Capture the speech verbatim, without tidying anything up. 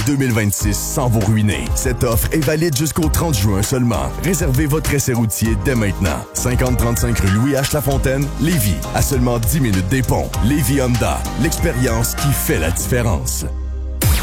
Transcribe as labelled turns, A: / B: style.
A: deux mille vingt-six sans vous ruiner. Cette offre est valide jusqu'au trente juin seulement. Réservez votre essai routier dès maintenant. cinquante trente-cinq rue Louis H. Lafontaine, Lévis. À seulement dix minutes des ponts. Lévis Honda, l'expérience qui fait la différence.